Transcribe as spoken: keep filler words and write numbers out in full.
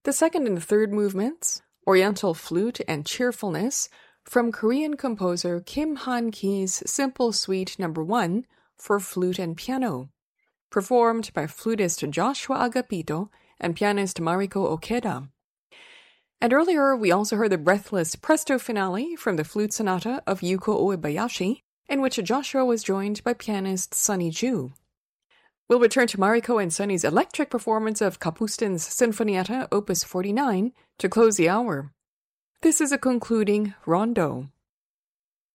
The second and third movements, Oriental Flute and Cheerfulness, from Korean composer Kim Han-ki's Simple Suite Number one for flute and piano, performed by flutist Joshua Agapito and pianist Mariko Okeda. And earlier, we also heard the breathless presto finale from the flute sonata of Yuko Uebayashi, in which Joshua was joined by pianist Sunny Ju. We'll return to Mariko and Sunny's electric performance of Kapustin's Sinfonietta Opus forty-nine to close the hour. This is a concluding rondo.